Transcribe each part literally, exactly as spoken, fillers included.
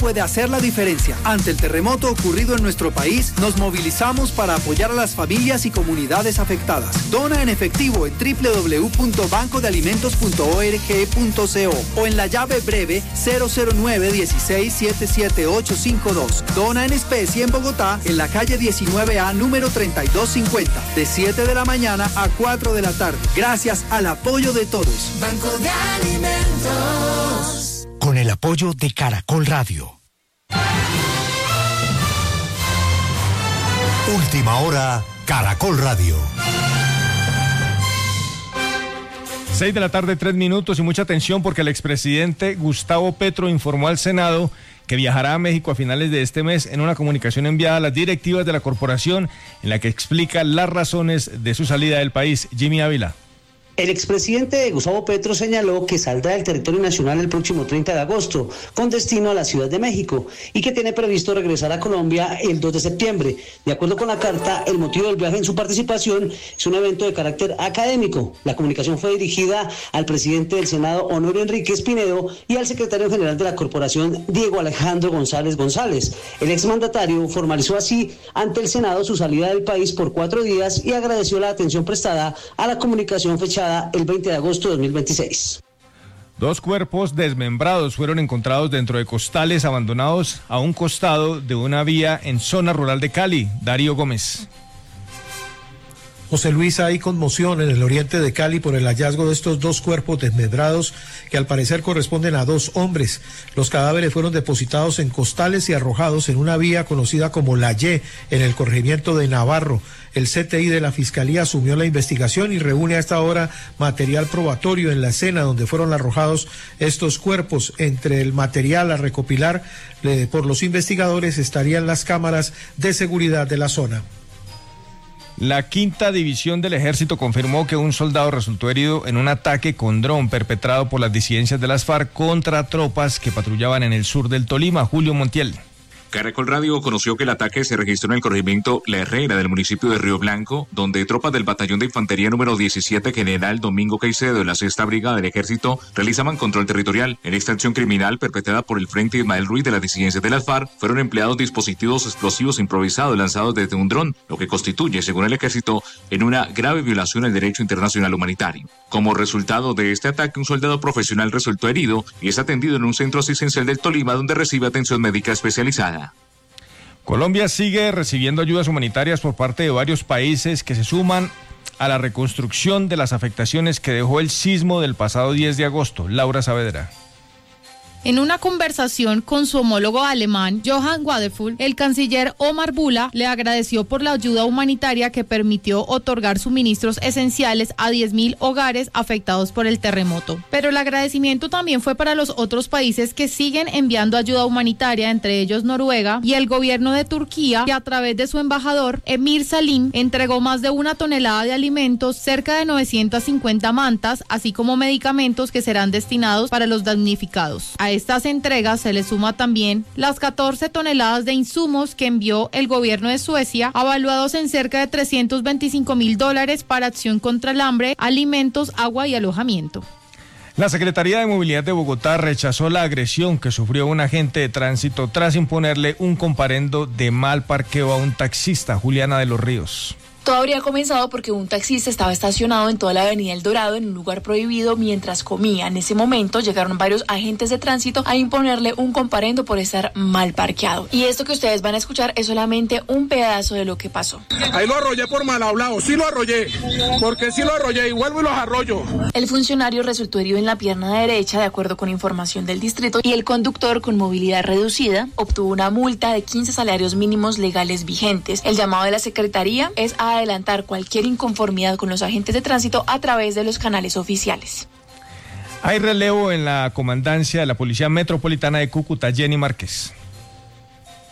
puede hacer la diferencia. Ante el terremoto ocurrido en nuestro país, nos movilizamos para apoyar a las familias y comunidades afectadas. Dona en efectivo en doble u doble u doble u punto banco de alimentos punto org punto co o en la llave breve cero cero nueve uno seis siete siete ocho cinco dos. Dona en especie en Bogotá, en la calle diecinueve A, número treinta y dos cincuenta, de siete de la mañana a cuatro de la tarde. Gracias al apoyo de todos. Banco de Alimentos. Con el apoyo de Caracol Radio. Última hora, Caracol Radio. Seis de la tarde, tres minutos, y mucha atención porque el expresidente Gustavo Petro informó al Senado que viajará a México a finales de este mes en una comunicación enviada a las directivas de la corporación en la que explica las razones de su salida del país. Jimmy Ávila. El expresidente Gustavo Petro señaló que saldrá del territorio nacional el próximo treinta de agosto, con destino a la Ciudad de México, y que tiene previsto regresar a Colombia el dos de septiembre. De acuerdo con la carta, el motivo del viaje en su participación es un evento de carácter académico. La comunicación fue dirigida al presidente del Senado, Honorio Enríquez Pinedo, y al secretario general de la corporación, Diego Alejandro González González. El exmandatario formalizó así ante el Senado su salida del país por cuatro días y agradeció la atención prestada a la comunicación fechada el veinte de agosto de dos mil veintiséis. Dos cuerpos desmembrados fueron encontrados dentro de costales abandonados a un costado de una vía en zona rural de Cali. Darío Gómez. José Luis, hay conmoción en el oriente de Cali por el hallazgo de estos dos cuerpos desmembrados que al parecer corresponden a dos hombres. Los cadáveres fueron depositados en costales y arrojados en una vía conocida como La Y, en el corregimiento de Navarro. El C T I de la Fiscalía asumió la investigación y reúne a esta hora material probatorio en la escena donde fueron arrojados estos cuerpos. Entre el material a recopilar eh, por los investigadores estarían las cámaras de seguridad de la zona. La quinta división del ejército confirmó que un soldado resultó herido en un ataque con dron perpetrado por las disidencias de las FARC contra tropas que patrullaban en el sur del Tolima. Julio Montiel. Caracol Radio conoció que el ataque se registró en el corregimiento La Herrera del municipio de Río Blanco, donde tropas del batallón de infantería número diecisiete General Domingo Caicedo de la sexta brigada del ejército realizaban control territorial. En esta acción criminal perpetrada por el Frente Ismael Ruiz de las disidencias de las FARC, fueron empleados dispositivos explosivos improvisados lanzados desde un dron, lo que constituye, según el ejército, en una grave violación al derecho internacional humanitario. Como resultado de este ataque, un soldado profesional resultó herido y es atendido en un centro asistencial del Tolima donde recibe atención médica especializada. Colombia sigue recibiendo ayudas humanitarias por parte de varios países que se suman a la reconstrucción de las afectaciones que dejó el sismo del pasado diez de agosto. Laura Saavedra. En una conversación con su homólogo alemán, Johann Wadefull, el canciller Omar Bula le agradeció por la ayuda humanitaria que permitió otorgar suministros esenciales a diez mil hogares afectados por el terremoto. Pero el agradecimiento también fue para los otros países que siguen enviando ayuda humanitaria, entre ellos Noruega y el gobierno de Turquía, que a través de su embajador, Emir Salim, entregó más de una tonelada de alimentos, cerca de novecientas cincuenta mantas, así como medicamentos que serán destinados para los damnificados. A estas entregas se le suma también las catorce toneladas de insumos que envió el gobierno de Suecia, avaluados en cerca de trescientos veinticinco mil dólares para acción contra el hambre, alimentos, agua y alojamiento. La Secretaría de Movilidad de Bogotá rechazó la agresión que sufrió un agente de tránsito tras imponerle un comparendo de mal parqueo a un taxista. Juliana de los Ríos. Todo habría comenzado porque un taxista estaba estacionado en toda la avenida El Dorado en un lugar prohibido mientras comía. En ese momento llegaron varios agentes de tránsito a imponerle un comparendo por estar mal parqueado. Y esto que ustedes van a escuchar es solamente un pedazo de lo que pasó. Ahí lo arrollé por mal hablado, sí lo arrollé, porque sí lo arrollé y vuelvo y los arrollo. El funcionario resultó herido en la pierna derecha, de acuerdo con información del distrito, y el conductor, con movilidad reducida, obtuvo una multa de quince salarios mínimos legales vigentes. El llamado de la Secretaría es a adelantar cualquier inconformidad con los agentes de tránsito a través de los canales oficiales. Hay relevo en la comandancia de la Policía Metropolitana de Cúcuta. Jenny Márquez.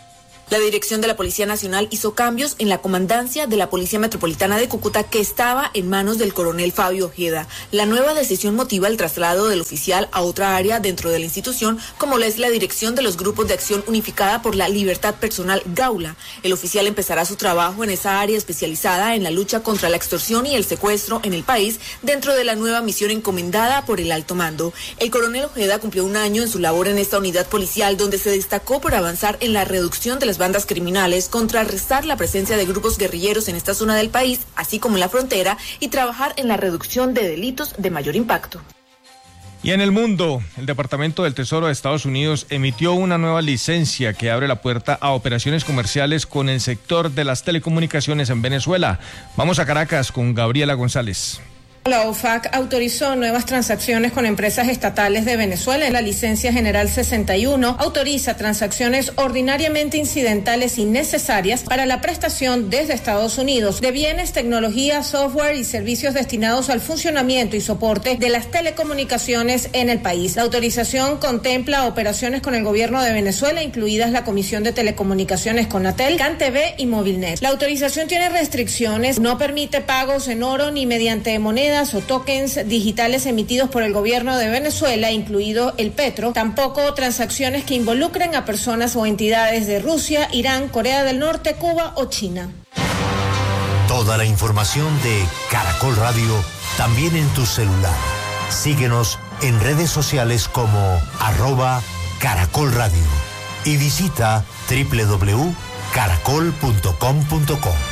La dirección de la Policía Nacional hizo cambios en la comandancia de la Policía Metropolitana de Cúcuta, que estaba en manos del coronel Fabio Ojeda. La nueva decisión motiva el traslado del oficial a otra área dentro de la institución, como lo es la dirección de los grupos de acción unificada por la libertad personal Gaula. El oficial empezará su trabajo en esa área especializada en la lucha contra la extorsión y el secuestro en el país, dentro de la nueva misión encomendada por el alto mando. El coronel Ojeda cumplió un año en su labor en esta unidad policial, donde se destacó por avanzar en la reducción de las bandas criminales, contrarrestar la presencia de grupos guerrilleros en esta zona del país, así como en la frontera, y trabajar en la reducción de delitos de mayor impacto. Y en el mundo, el Departamento del Tesoro de Estados Unidos emitió una nueva licencia que abre la puerta a operaciones comerciales con el sector de las telecomunicaciones en Venezuela. Vamos a Caracas con Gabriela González. La O F A C autorizó nuevas transacciones con empresas estatales de Venezuela. La licencia general sesenta y uno autoriza transacciones ordinariamente incidentales y necesarias para la prestación desde Estados Unidos de bienes, tecnología, software y servicios destinados al funcionamiento y soporte de las telecomunicaciones en el país. La autorización contempla operaciones con el gobierno de Venezuela, incluidas la Comisión de Telecomunicaciones Conatel, CanTV y Movilnet. La autorización tiene restricciones, no permite pagos en oro ni mediante moneda o tokens digitales emitidos por el gobierno de Venezuela, incluido el petro, tampoco transacciones que involucren a personas o entidades de Rusia, Irán, Corea del Norte, Cuba o China. Toda la información de Caracol Radio también en tu celular. Síguenos en redes sociales como arroba Caracol Radio y visita doble u doble u doble u punto caracol punto com punto co.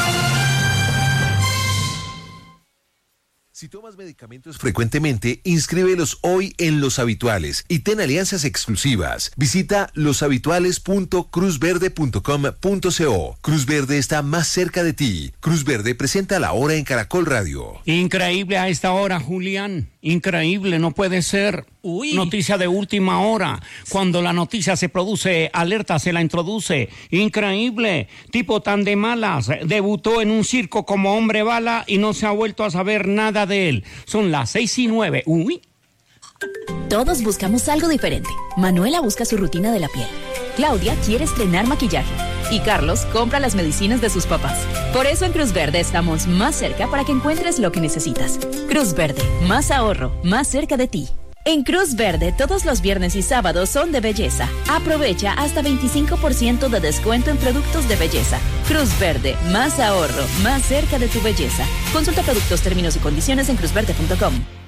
Si tomas medicamentos frecuentemente, inscríbelos hoy en Los Habituales y ten alianzas exclusivas. Visita los habituales punto cruz verde punto com punto co. Cruz Verde está más cerca de ti. Cruz Verde presenta la hora en Caracol Radio. Increíble a esta hora, Julián. Increíble, no puede ser. Uy. Noticia de última hora. Cuando la noticia se produce, alerta se la introduce. Increíble. Tipo tan de malas. Debutó en un circo como hombre bala y no se ha vuelto a saber nada de él. Son las seis y nueve. Uy. Todos buscamos algo diferente. Manuela busca su rutina de la piel. Claudia quiere estrenar maquillaje. Y Carlos compra las medicinas de sus papás. Por eso en Cruz Verde estamos más cerca para que encuentres lo que necesitas. Cruz Verde, más ahorro, más cerca de ti. En Cruz Verde, todos los viernes y sábados son de belleza. Aprovecha hasta veinticinco por ciento de descuento en productos de belleza. Cruz Verde, más ahorro, más cerca de tu belleza. Consulta productos, términos y condiciones en cruz verde punto com.